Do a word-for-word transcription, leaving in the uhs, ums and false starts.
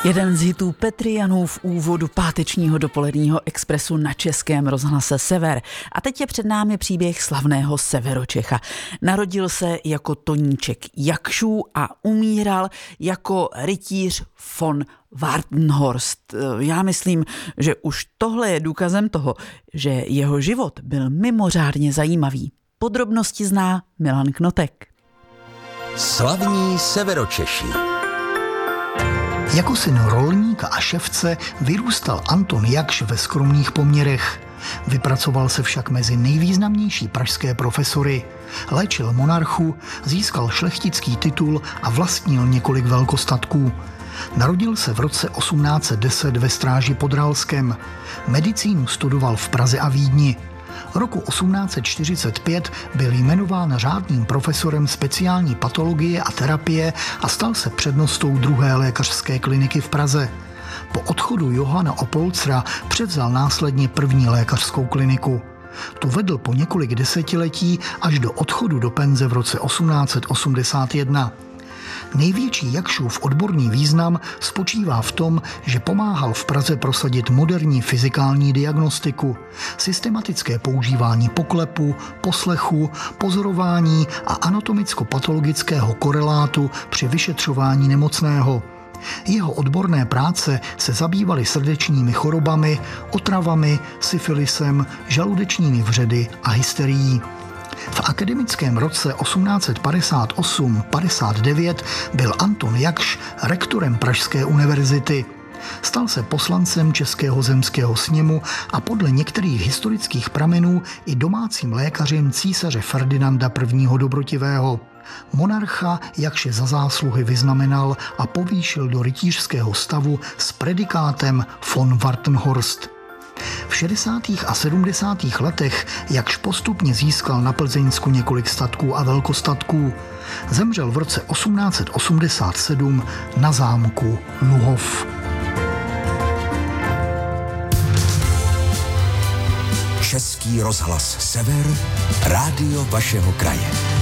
Jeden z hitů Petry Janů v úvodu pátečního dopoledního expresu na Českém rozhlase Sever. A teď je před námi příběh slavného Severočecha. Narodil se jako Toníček Jakšů a umíral jako rytíř von Wartenhorst. Já myslím, že už tohle je důkazem toho, že jeho život byl mimořádně zajímavý. Podrobnosti zná Milan Knotek. Slavní Severočeši. Jako syn rolníka a ševce vyrůstal Anton Jakš ve skromných poměrech. Vypracoval se však mezi nejvýznamnější pražské profesory. Léčil monarchu, získal šlechtický titul a vlastnil několik velkostatků. Narodil se v roce osmnáct set deset ve Stráži pod Ralskem. Medicínu studoval v Praze a Vídni. Roku osmnáct set čtyřicet pět byl jmenován řádným profesorem speciální patologie a terapie a stal se přednostou druhé lékařské kliniky v Praze. Po odchodu Johana Opolcra převzal následně první lékařskou kliniku. Tu vedl po několik desetiletí až do odchodu do penze v roce osmnáct set osmdesát jedna. Největší Jakšův odborný význam spočívá v tom, že pomáhal v Praze prosadit moderní fyzikální diagnostiku, systematické používání poklepu, poslechu, pozorování a anatomicko-patologického korelátu při vyšetřování nemocného. Jeho odborné práce se zabývaly srdečními chorobami, otravami, syfilisem, žaludečními vředy a hysterií. V akademickém roce osmnáct set padesát osm padesát devět byl Anton Jakš rektorem Pražské univerzity. Stal se poslancem Českého zemského sněmu a podle některých historických pramenů i domácím lékařem císaře Ferdinanda prvního dobrotivého. Monarcha Jakše za zásluhy vyznamenal a povýšil do rytířského stavu s predikátem von Wartenhorst. V šedesátých a sedmdesátých letech Jakš postupně získal na Plzeňsku několik statků a velkostatků. Zemřel v roce osmnáct set osmdesát sedm na zámku Luhov. Český rozhlas Sever, rádio vašeho kraje.